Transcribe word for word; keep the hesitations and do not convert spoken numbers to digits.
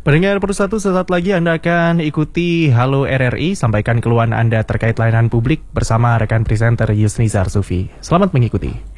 Pendengar Persatu, sesaat lagi Anda akan ikuti Halo R R I, sampaikan keluhan Anda terkait layanan publik bersama rekan presenter Yusni Zarsufi. Selamat mengikuti.